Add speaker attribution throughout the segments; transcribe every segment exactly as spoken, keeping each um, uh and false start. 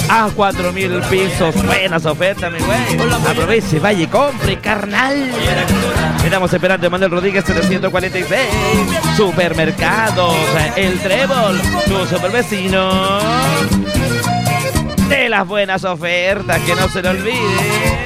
Speaker 1: a cuatro mil pesos. Buenas ofertas, mi güey. Aproveche, vaya y compre, carnal. Estamos esperando a Manuel Rodríguez setecientos cuarenta y seis. Supermercados El Trébol, tu super vecino. De las buenas ofertas, que no se le olvide.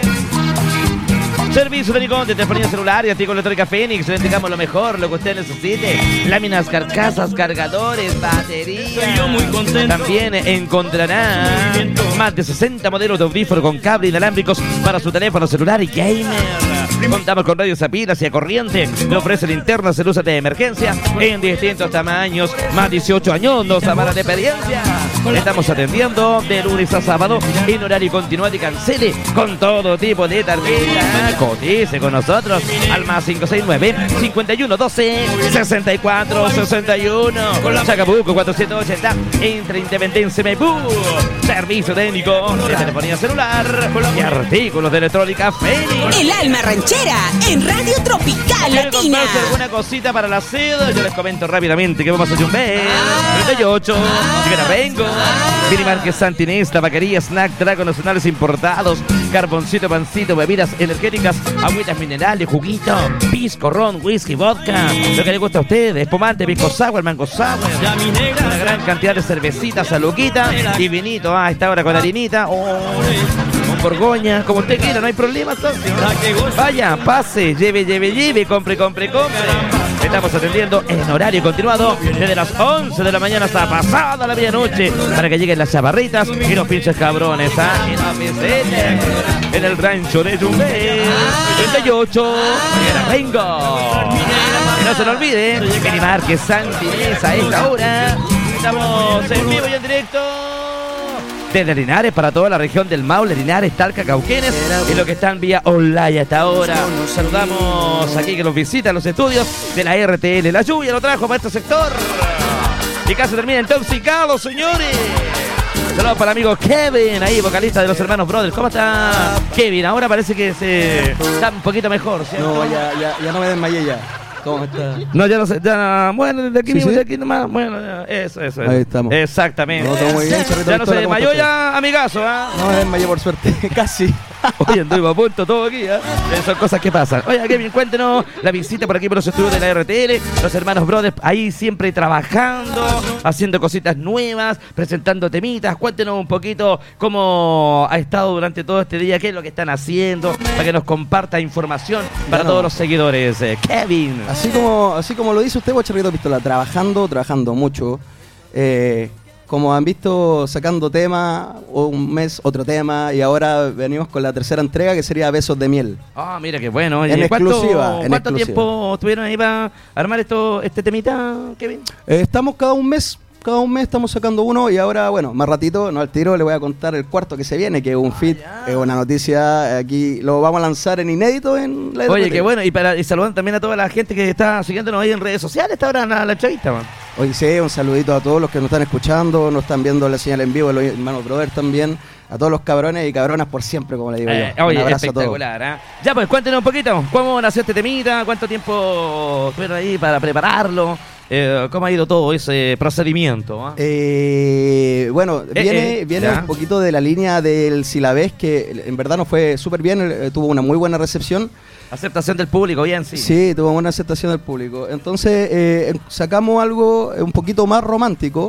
Speaker 1: Servicio técnico de telefonía celular y artículo electrónica Fénix. Le entregamos lo mejor, lo que usted necesite. Láminas, carcasas, cargadores, baterías. También encontrará más de sesenta modelos de audífonos con cable inalámbricos para su teléfono celular y gamer. Contamos con radios a pilas y a corriente. Le ofrece linternas de luces de emergencia en distintos tamaños. Más dieciocho años, dos semanas de experiencia. Estamos atendiendo de lunes a sábado en horario continuado y cancele con todo tipo de tarjeta. Cotice con nosotros al más cinco seis nueve, cincuenta y uno, doce, sesenta y cuatro, sesenta y uno. Chacabuco cuatrocientos ochenta entre Independencia y Maipú. Servicio técnico de telefonía celular y artículos de electrónica Fénix.
Speaker 2: El alma ranchera en Radio Tropical Latina.
Speaker 1: ¿Quieren comprarse alguna cosita para la seda? Yo les comento rápidamente que vamos a hacer un mes. treinta y ocho, Chiquera Vengo, Mini Marques Santinés, tabaquería, snack, tragos nacionales importados, carboncito, pancito, bebidas energéticas, agüitas minerales, juguito, pisco, ron, whisky, vodka, lo que le gusta a ustedes, espumante, pisco sour, mango sour, una gran cantidad de cervecitas, saluquita y vinito a esta hora con harinita, oh, con borgoña, como usted quiera, no hay problema, socio. Vaya, pase, lleve, lleve, lleve, compre, compre, compre. Estamos atendiendo en horario continuado desde las once de la mañana hasta pasada la medianoche para que lleguen las chavarritas y los pinches cabrones, ¿ah? Y no piseten en el rancho de Yumbé. treinta y ocho, Vengo. Y no se lo olvide, Mini Marques Santinés a esta hora. Estamos en vivo y en directo desde Linares para toda la región del Maule, Linares, Talca, Cauquenes y lo que están vía online hasta ahora. Saludamos aquí que nos visita los estudios de la R T L. La lluvia lo trajo para este sector y casi termina intoxicado, señores. Saludos para el amigo Kevin, ahí vocalista de los Hermanos Brothers. ¿Cómo está Kevin? Ahora parece que se está un poquito mejor, ¿cierto?
Speaker 3: No, ya, ya, ya no me desmayé ya. ¿Cómo está?
Speaker 1: No, ya no sé, ya, bueno, de aquí
Speaker 3: ¿Sí,
Speaker 1: mismo,
Speaker 3: sí?
Speaker 1: de aquí nomás, bueno, ya, eso, eso, eso.
Speaker 3: Ahí estamos.
Speaker 1: Exactamente.
Speaker 3: No, todo muy bien, Charrito
Speaker 1: ya no se
Speaker 3: Pistola, ¿cómo
Speaker 1: desmayó
Speaker 3: está
Speaker 1: ya, amigazo, ¿ah?
Speaker 3: No me desmayé por suerte, casi.
Speaker 1: Oye, anduvimos a punto todo aquí, ¿eh? Son cosas que pasan. Oye, Kevin, cuéntenos la visita por aquí por los estudios de la R T L, los Hermanos Brothers ahí siempre trabajando, haciendo cositas nuevas, presentando temitas. Cuéntenos un poquito cómo ha estado durante todo este día, qué es lo que están haciendo, para que nos comparta información para
Speaker 3: Bueno,
Speaker 1: todos los seguidores. Eh, Kevin.
Speaker 3: Así como, así como lo dice usted, Charrito Pistola, trabajando, trabajando mucho. Eh, como han visto, sacando temas, un mes otro tema, y ahora venimos con la tercera entrega que sería Besos de Miel.
Speaker 1: Ah, mira qué bueno. Oye,
Speaker 3: En
Speaker 1: ¿cuánto,
Speaker 3: exclusiva, en
Speaker 1: ¿Cuánto
Speaker 3: exclusiva.
Speaker 1: tiempo estuvieron ahí para armar esto, este temita, Kevin?
Speaker 3: Eh, estamos cada un mes, cada un mes estamos sacando uno, y ahora, bueno, más ratito, no al tiro, le voy a contar el cuarto que se viene, que es un feat,
Speaker 1: ya.
Speaker 3: es una noticia, aquí lo vamos a lanzar en inédito en la
Speaker 1: Oye,
Speaker 3: R T L.
Speaker 1: qué bueno. Y, para, y saludan también a toda la gente que está siguiendonos ahí en redes sociales. Esta hora la, la entrevista, man.
Speaker 3: Oye, sí, un saludito a todos los que nos están escuchando, nos están viendo la señal en vivo, los hermanos Brothers también, a todos los cabrones y cabronas por siempre, como le digo
Speaker 1: Eh,
Speaker 3: yo.
Speaker 1: oye,
Speaker 3: Un abrazo
Speaker 1: espectacular, ¿eh? Ya, pues, cuéntenos un poquito. ¿Cómo nació este temita? ¿Cuánto tiempo estuvieron ahí para prepararlo? Eh, ¿Cómo ha ido todo ese procedimiento?
Speaker 3: a todos. Eh, bueno,
Speaker 1: Eh,
Speaker 3: viene,
Speaker 1: eh,
Speaker 3: viene
Speaker 1: ya.
Speaker 3: un poquito de la línea del Silabés, que en verdad nos fue súper bien, eh, tuvo una muy buena recepción.
Speaker 1: Aceptación del público, bien, sí.
Speaker 3: Sí, tuvo buena aceptación del público. Entonces eh, sacamos algo un poquito más romántico,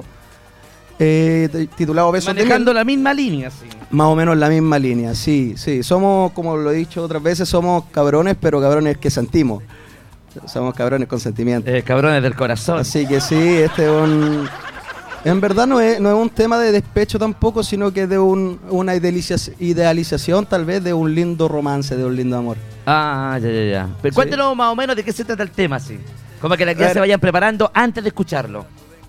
Speaker 3: eh, t- titulado Besos de
Speaker 1: Manejando
Speaker 3: Miel.
Speaker 1: la misma línea, sí.
Speaker 3: Más o menos la misma línea, sí, sí. Somos, como lo he dicho otras veces, somos cabrones, pero cabrones que sentimos. Somos cabrones con sentimientos.
Speaker 1: Eh, cabrones del corazón.
Speaker 3: Así que sí, este es un... En verdad no es, no es un tema de despecho tampoco, sino que de un, una idealiza- idealización tal vez de un lindo romance, de un lindo amor.
Speaker 1: Ah, ya, ya, ya. Pero
Speaker 3: Sí.
Speaker 1: cuéntenos más o menos de qué se trata el tema, sí. Como que la-
Speaker 3: A
Speaker 1: ya
Speaker 3: ver.
Speaker 1: se vayan preparando antes de escucharlo.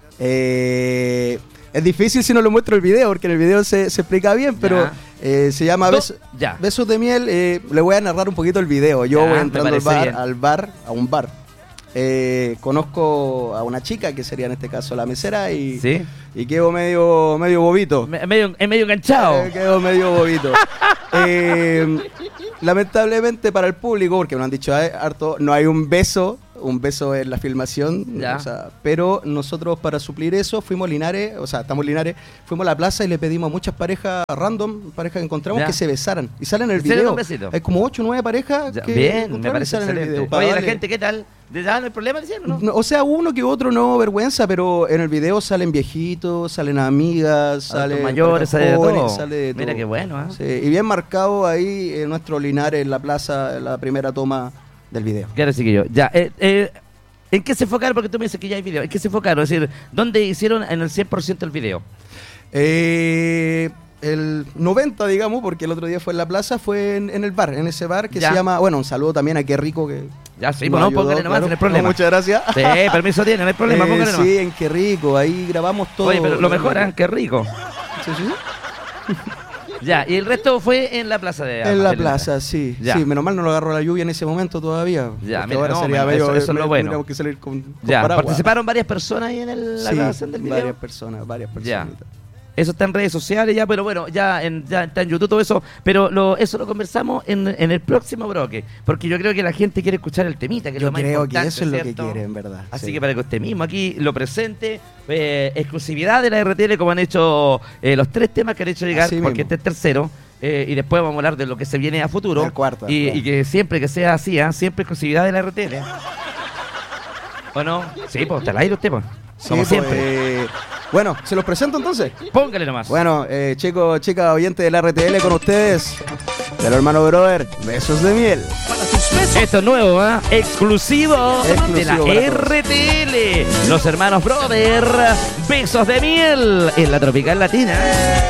Speaker 3: Eh, es difícil si no lo muestro el video, porque en el video se, se explica bien, pero
Speaker 1: Ya.
Speaker 3: eh, se llama
Speaker 1: Do-
Speaker 3: Beso-
Speaker 1: ya.
Speaker 3: Besos de Miel. Eh, le voy a narrar un poquito el video. Yo
Speaker 1: Ya,
Speaker 3: voy
Speaker 1: me
Speaker 3: entrando al
Speaker 1: parece
Speaker 3: bar,
Speaker 1: bien.
Speaker 3: al bar, a un bar. Eh, conozco a una chica que sería en este caso la mesera y,
Speaker 1: ¿Sí?
Speaker 3: y quedo medio, medio bobito.
Speaker 1: Me- medio, es medio enganchado.
Speaker 3: Eh, quedo medio bobito. Eh, lamentablemente para el público, porque me lo han dicho eh, harto, no hay un beso un beso en la filmación,
Speaker 1: Ya.
Speaker 3: o sea, pero nosotros para suplir eso fuimos a Linares, o sea, estamos en Linares, fuimos a la plaza y le pedimos a muchas parejas random, parejas que encontramos,
Speaker 1: Ya.
Speaker 3: que se besaran y salen en el
Speaker 1: ¿En serio,
Speaker 3: video.
Speaker 1: un besito?
Speaker 3: Hay como ocho o nueve parejas
Speaker 1: Ya,
Speaker 3: que
Speaker 1: bien, me
Speaker 3: encontraron y
Speaker 1: parece
Speaker 3: salen en el
Speaker 1: excelente.
Speaker 3: video. Para
Speaker 1: Oye, la
Speaker 3: darle-
Speaker 1: gente, ¿qué tal? ¿De ya no hay problema, diciendo, no?
Speaker 3: No, o sea, uno que otro no, vergüenza, pero en el video salen viejitos, salen amigas,
Speaker 1: Adultos
Speaker 3: salen
Speaker 1: mayores,
Speaker 3: parejas
Speaker 1: sale de
Speaker 3: jóvenes,
Speaker 1: todo.
Speaker 3: sale de
Speaker 1: Mira
Speaker 3: todo.
Speaker 1: qué bueno, ¿eh?
Speaker 3: Sí, y bien marcado ahí en nuestro Linares, en la plaza, en la primera toma del video.
Speaker 1: Claro, sí que yo. Ya, eh, eh, ¿en qué se enfocaron? Porque tú me dices que ya hay video. ¿En qué se enfocaron? Es decir, ¿dónde hicieron en el cien por ciento el video?
Speaker 3: Eh, el noventa, digamos, porque el otro día fue en la plaza, fue en, en el bar, en ese bar que
Speaker 1: Ya.
Speaker 3: se llama, bueno, un saludo también a Qué Rico que...
Speaker 1: Ya, sí,
Speaker 3: nos
Speaker 1: pues no,
Speaker 3: ayudó,
Speaker 1: póngale nomás,
Speaker 3: claro.
Speaker 1: no hay problema.
Speaker 3: No, muchas gracias.
Speaker 1: Sí, permiso tiene, no hay problema,
Speaker 3: Eh,
Speaker 1: póngale nomás.
Speaker 3: sí, en Qué Rico, ahí grabamos todo.
Speaker 1: Oye, pero lo mejor, ¿eh? Qué rico.
Speaker 3: Sí, sí.
Speaker 1: Ya, y el resto fue en la plaza de
Speaker 3: En
Speaker 1: Armas,
Speaker 3: la
Speaker 1: del
Speaker 3: plaza, sí.
Speaker 1: Ya.
Speaker 3: Sí, menos mal no lo agarró la lluvia en ese momento todavía.
Speaker 1: Ya,
Speaker 3: porque
Speaker 1: mira,
Speaker 3: ahora
Speaker 1: no,
Speaker 3: sería
Speaker 1: bueno,
Speaker 3: medio,
Speaker 1: eso- eso es lo
Speaker 3: medio-
Speaker 1: bueno.
Speaker 3: tendríamos que salir con, con
Speaker 1: Ya,
Speaker 3: paraguas.
Speaker 1: participaron varias personas ahí en el, la
Speaker 3: Sí,
Speaker 1: grabación del video.
Speaker 3: varias personas, varias
Speaker 1: Ya.
Speaker 3: personas.
Speaker 1: Eso está en redes sociales ya, pero bueno, ya, en, ya está en YouTube todo eso. Pero lo, eso lo conversamos en, en el próximo bloque. Porque yo creo que la gente quiere escuchar el temita, que es
Speaker 3: Yo
Speaker 1: lo más
Speaker 3: creo que
Speaker 1: importante,
Speaker 3: eso es lo que
Speaker 1: ¿cierto?
Speaker 3: quiere, en verdad.
Speaker 1: Así
Speaker 3: sí.
Speaker 1: que para que usted mismo aquí lo presente, eh, exclusividad de la R T L, como han hecho eh, los tres temas que han hecho llegar,
Speaker 3: Así
Speaker 1: porque
Speaker 3: mismo.
Speaker 1: este es tercero. Eh, y después vamos a hablar de lo que se viene a futuro.
Speaker 3: El cuarto,
Speaker 1: y,
Speaker 3: claro.
Speaker 1: y que siempre que sea así, ¿ah? Siempre exclusividad de la R T L. ¿O no? Sí, pues está al aire usted, pues.
Speaker 3: Sí,
Speaker 1: Como
Speaker 3: pues,
Speaker 1: siempre.
Speaker 3: eh, bueno, ¿se los presento entonces?
Speaker 1: Póngale nomás.
Speaker 3: Bueno, eh, chicos, chicas, oyentes de la R T L con ustedes. Del hermano brother, besos de miel.
Speaker 1: Esto es nuevo, ¿ah? Exclusivo, de la
Speaker 3: Exclusivo para
Speaker 1: R T L. Los hermanos Brother, besos de miel en la Tropical Latina.